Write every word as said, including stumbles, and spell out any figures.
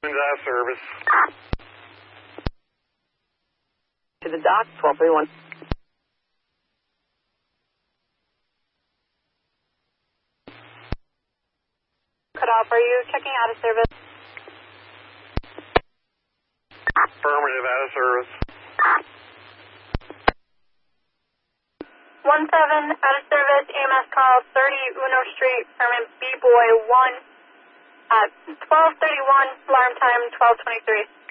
Out of service. To the dock, twelve thirty-one. Cut off, are you checking out of service? Affirmative, out of service. one seven, out of service, A M S call, thirty Uno Street, permit B-Boy one, at twelve thirty-one, alarm time twelve twenty-three.